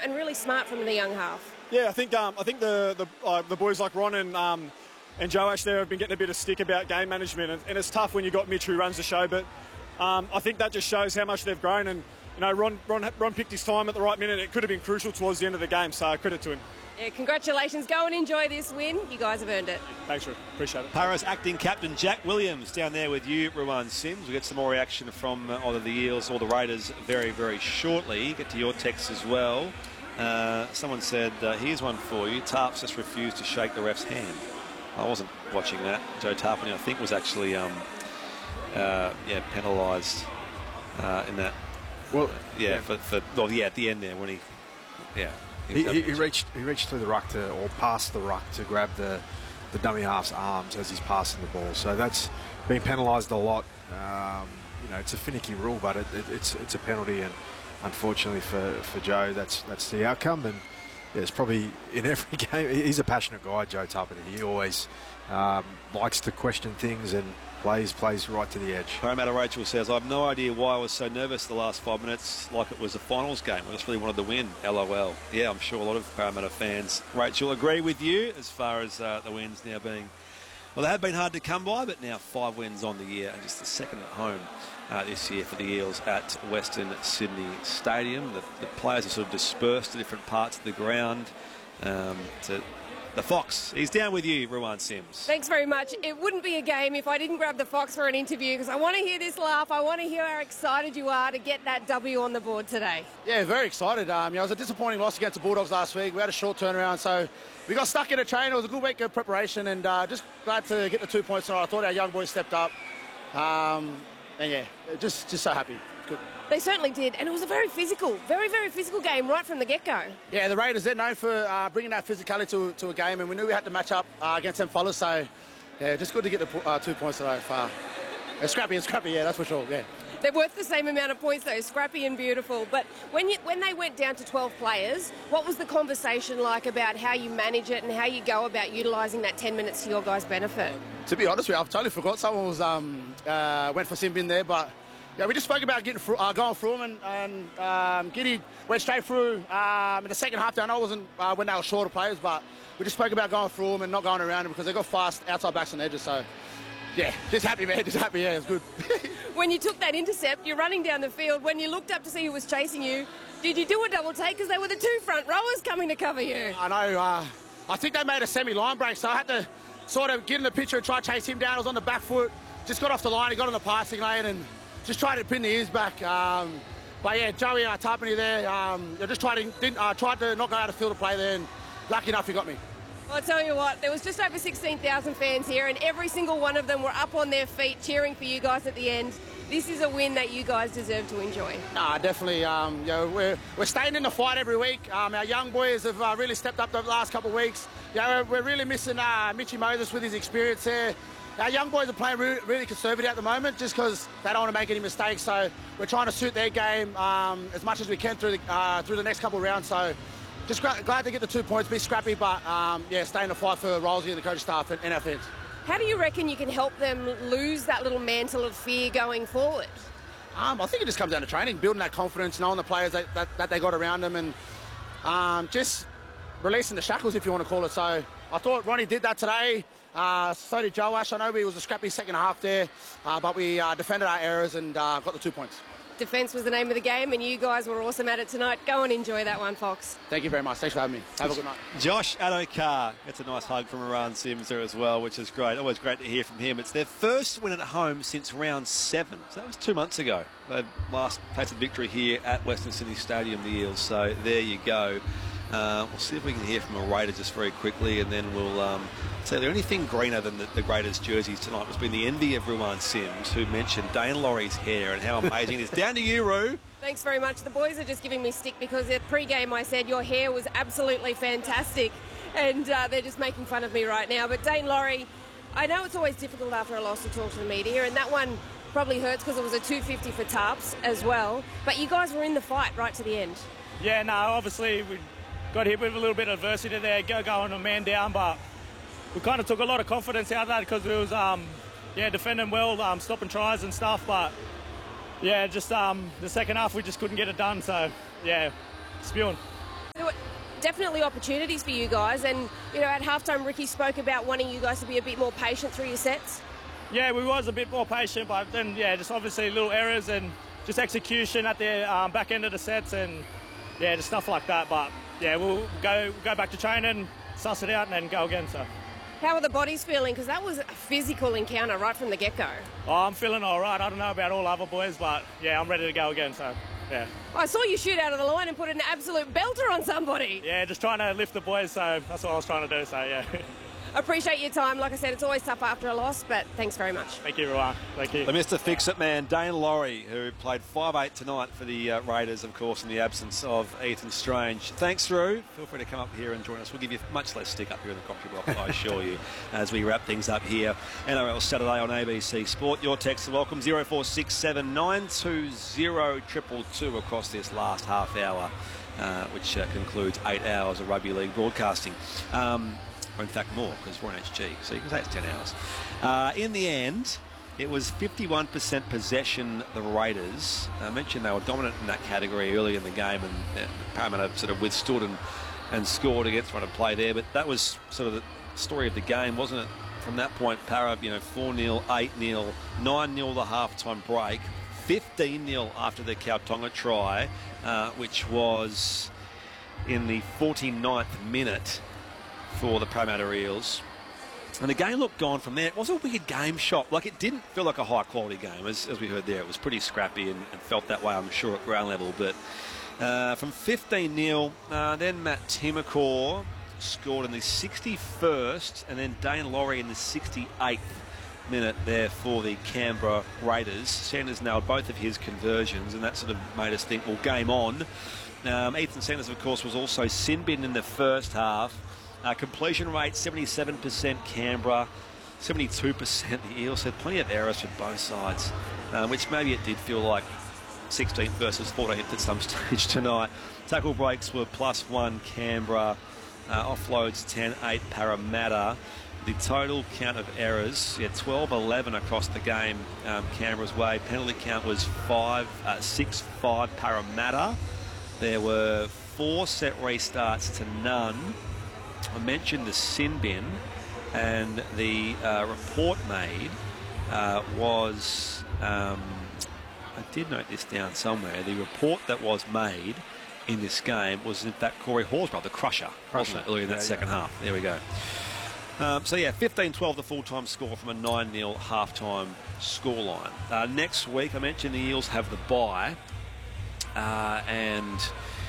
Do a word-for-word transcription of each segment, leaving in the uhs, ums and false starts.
and really smart from the young half. Yeah, I think um, I think the the, uh, the boys like Ron and um, and Joash there have been getting a bit of stick about game management, and, and it's tough when you've got Mitch who runs the show. But um, I think that just shows how much they've grown. And you know, Ron, Ron Ron picked his time at the right minute. It could have been crucial towards the end of the game. So credit to him. Yeah, congratulations. Go and enjoy this win. You guys have earned it. Thanks, Rick. Appreciate it. Para's acting captain Jack Williams down there with you, Ruan Sims. We'll get some more reaction from uh, either the Eels or the Raiders very, very shortly. Get to your texts as well. Uh, someone said, uh, here's one for you. Tarps just refused to shake the ref's hand. I wasn't watching that. Joe Tarpany, I think, was actually um, uh, yeah, penalised uh, in that. Well, yeah, yeah. For, for well, yeah, at the end there when he, yeah. He, he, he reached he reached through the ruck to, or past the ruck to grab the, the dummy half's arms as he's passing the ball. So that's been penalised a lot. Um, you know, it's a finicky rule, but it, it, it's it's a penalty, and unfortunately for, for Joe, that's that's the outcome. And yeah, it's probably in every game. He's a passionate guy, Joe Tarpany. He always um, likes to question things and plays plays right to the edge. Parramatta Rachel says, I have no idea why I was so nervous the last five minutes, like it was a finals game. I just really wanted to win. L O L. Yeah, I'm sure a lot of Parramatta fans, Rachel, agree with you as far as uh, the wins now being, well, they have been hard to come by, but now five wins on the year and just the second at home uh, this year for the Eels at Western Sydney Stadium. The, the players are sort of dispersed to different parts of the ground. Um, to The Fox, he's down with you, Ruan Sims. Thanks very much. It wouldn't be a game if I didn't grab the Fox for an interview, because I want to hear this laugh. I want to hear how excited you are to get that W on the board today. Yeah, very excited. Um, you know, it was a disappointing loss against the Bulldogs last week. We had a short turnaround, so we got stuck in a train. It was a good week of preparation, and uh, just glad to get the two points tonight. I thought our young boys stepped up. Um, and yeah, just, just so happy. Good. They certainly did, and it was a very physical, very, very physical game right from the get-go. Yeah, the Raiders, they're known for uh, bringing that physicality to, to a game, and we knew we had to match up uh, against them fellas, so yeah, just good to get the uh, two points today. Far. It's scrappy and scrappy, yeah, that's for sure, yeah. They're worth the same amount of points, though, scrappy and beautiful. But when you, when they went down to twelve players, what was the conversation like about how you manage it and how you go about utilising that ten minutes to your guys' benefit? To be honest with you, I've totally forgot someone was um, uh, went for Simbin there, but yeah, we just spoke about getting through, uh, going through them, and, and um, Giddy went straight through um, in the second half. I know it wasn't uh, when they were shorter players, but we just spoke about going through them and not going around them because they got fast outside backs and edges. So, yeah, just happy, man, just happy, yeah, it's good. When you took that intercept, you're running down the field. When you looked up to see who was chasing you, did you do a double take? Because they were the two front rowers coming to cover you. I know. Uh, I think they made a semi-line break, so I had to sort of get in the picture and try to chase him down. I was on the back foot, just got off the line, he got on the passing lane, and just tried to pin the ears back. Um, but yeah, Joey uh, Tarpany there, um, I just tried to, didn't, uh, tried to not go out of field to play there, and lucky enough he got me. Well, I'll tell you what, there was just over sixteen thousand fans here, and every single one of them were up on their feet cheering for you guys at the end. This is a win that you guys deserve to enjoy. Nah, definitely. Um, you know, we're, we're staying in the fight every week. Um, our young boys have uh, really stepped up the last couple of weeks. You know, we're, we're really missing uh, Mitchy Moses with his experience there. Our young boys are playing really, really conservative at the moment just because they don't want to make any mistakes. So we're trying to suit their game um, as much as we can through the, uh, through the next couple of rounds. So just gra- glad to get the two points, be scrappy, but um, yeah, stay in the fight for Rolsey and the coaching staff and, and our fans. How do you reckon you can help them lose that little mantle of fear going forward? Um, I think it just comes down to training, building that confidence, knowing the players that, that, that they got around them, and um, just releasing the shackles, if you want to call it. So I thought Ronnie did that today. Uh, so did Joash. I know it was a scrappy second half there, uh, but we uh, defended our errors and uh, got the two points. Defence was the name of the game, and you guys were awesome at it tonight. Go and enjoy that one, Fox. Thank you very much. Thanks for having me. Have a good night. Josh Adokar gets a nice hug from Ruan Sims there as well, which is great. Always great to hear from him. It's their first win at home since round seven. So that was two months ago. They last tasted victory here at Western Sydney Stadium, the Eels. So there you go. Uh, we'll see if we can hear from a Raider just very quickly, and then we'll um, say the only thing greener than the, the Raiders jerseys tonight has been the envy of Ruan Sims, who mentioned Dane Laurie's hair and how amazing it is. Down to you, Roo. Thanks very much. The boys are just giving me stick because at pre-game I said your hair was absolutely fantastic, and uh, they're just making fun of me right now. But Dane Laurie, I know it's always difficult after a loss to talk to the media, and that one probably hurts because it was a two fifty for Tarps as well. But you guys were in the fight right to the end. Yeah, no, obviously we got hit with a little bit of adversity there, go going a man down, but we kind of took a lot of confidence out of that because we was, um, yeah, defending well, um, stopping tries and stuff, but yeah, just um, the second half we just couldn't get it done, so yeah, spewing. There definitely opportunities for you guys. And, you know, at halftime, Ricky spoke about wanting you guys to be a bit more patient through your sets. Yeah, we was a bit more patient, but then, yeah, just obviously little errors and just execution at the um, back end of the sets and, yeah, just stuff like that. But, yeah, we'll go go back to training, suss it out, and then go again, so. How are the bodies feeling? Because that was a physical encounter right from the get-go. Oh, I'm feeling all right. I don't know about all other boys, but, yeah, I'm ready to go again, so, yeah. I saw you shoot out of the line and put an absolute belter on somebody. Yeah, just trying to lift the boys, so that's what I was trying to do, so, yeah. Appreciate your time. Like I said, it's always tough after a loss, but thanks very much. Thank you, everyone. Thank you. The Mister Fix-It man, Dane Laurie, who played five eight tonight for the uh, Raiders, of course, in the absence of Ethan Strange. Thanks, Drew. Feel free to come up here and join us. We'll give you much less stick up here in the commentary block, I assure you, as we wrap things up here. N R L Saturday on A B C Sport. Your text welcome, zero four six seven nine two zero two two two across this last half hour, uh, which uh, concludes eight hours of rugby league broadcasting. Um, Or in fact more, because we're on H G, so you can say it's ten hours. Uh, in the end, it was fifty-one percent possession, the Raiders. I mentioned they were dominant in that category early in the game, and uh, Parramatta sort of withstood and, and scored against run of play there, but that was sort of the story of the game, wasn't it? From that point, Parra, you know, four nil, eight nil, nine nil the half-time break, fifteen nil after the Kautonga try, uh, which was in the forty-ninth minute for the Parramatta Eels. And the game looked gone from there. It was a weird game shot. Like, it didn't feel like a high-quality game, as, as we heard there. It was pretty scrappy and, and felt that way, I'm sure, at ground level. But uh, from fifteen nil, uh, then Matt Timacor scored in the sixty-first, and then Dane Laurie in the sixty-eighth minute there for the Canberra Raiders. Sanders nailed both of his conversions, and that sort of made us think, well, game on. Um, Ethan Sanders, of course, was also sin-bitten in the first half. Uh, completion rate, seventy-seven percent Canberra, seventy-two percent the Eels. Had plenty of errors from both sides, um, which maybe it did feel like sixteenth versus fourteenth at some stage tonight. Tackle breaks were plus one Canberra, uh, offloads ten eight Parramatta. The total count of errors, yeah, twelve eleven across the game, um, Canberra's way. Penalty count was five, uh, six five Parramatta. There were four set restarts to none. I mentioned the sin bin, and the uh, report made uh, was, um, I did note this down somewhere, the report that was made in this game was in fact Corey Horsburgh, the crusher, crusher. Earlier in that yeah, second yeah. half. There we go. Um, so yeah, fifteen twelve the full-time score from a nine nil half-time scoreline. Uh, next week, I mentioned the Eels have the bye, uh, and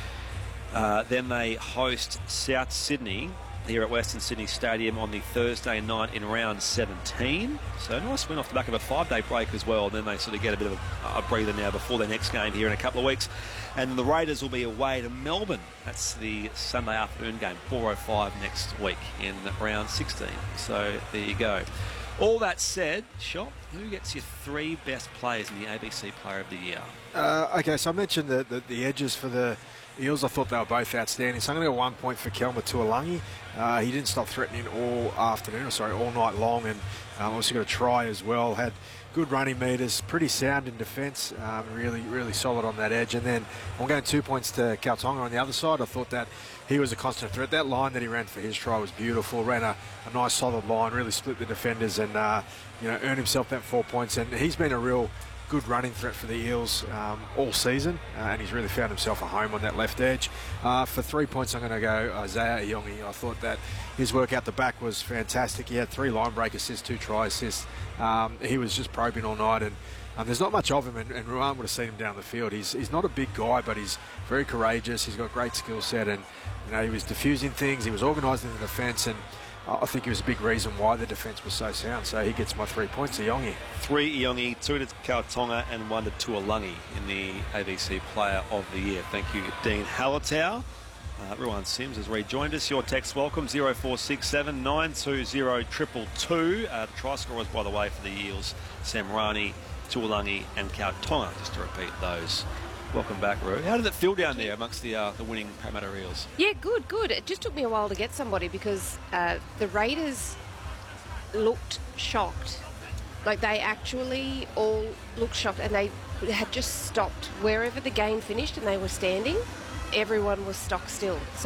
uh, then they host South Sydney here at Western Sydney Stadium on the Thursday night in round seventeen. So a nice win off the back of a five-day break as well. And then they sort of get a bit of a, a breather now before their next game here in a couple of weeks. And the Raiders will be away to Melbourne. That's the Sunday afternoon game, four oh five next week in round sixteen. So there you go. All that said, Shop, who gets your three best players in the A B C Player of the Year? Uh, okay, so I mentioned the, the, the edges for the Eels. I thought they were both outstanding. So I'm going to go one point for Kelma Tuolangi. Uh, he didn't stop threatening all afternoon, or sorry, all night long, and um, also got a try as well. Had good running meters, pretty sound in defence, um, really, really solid on that edge. And then I'm going two points to Kautonga on the other side. I thought that he was a constant threat. That line that he ran for his try was beautiful. Ran a, a nice solid line, really split the defenders, and uh, you know, earned himself that four points. And he's been a real good running threat for the Eels um, all season, uh, and he's really found himself a home on that left edge. Uh, for three points, I'm going to go Isaiah Iongi. I thought that his work out the back was fantastic. He had three line break assists, two try assists. Um, he was just probing all night, and um, there's not much of him, and, and Ruan would have seen him down the field. He's he's not a big guy, but he's very courageous. He's got a great skill set, and you know, he was diffusing things. He was organising the defence, and I think he was a big reason why the defence was so sound. So he gets my three points, Iongi. Three Iongi, two to Kautonga, and one to Tuolangi in the A B C Player of the Year. Thank you, Dean Hallertau. Uh, Ruan Sims has rejoined us. Your text welcome, zero four six seven nine two zero two two two. Uh, the try scorers, by the way, for the Eels, Samrani, Tuolangi, and Kautonga, just to repeat those. Welcome back, Roo. How did it feel down there amongst the uh, the winning Parramatta Eels? Yeah, good, good. It just took me a while to get somebody because uh, the Raiders looked shocked. Like, they actually all looked shocked, and they had just stopped. Wherever the game finished and they were standing, everyone was stock still. So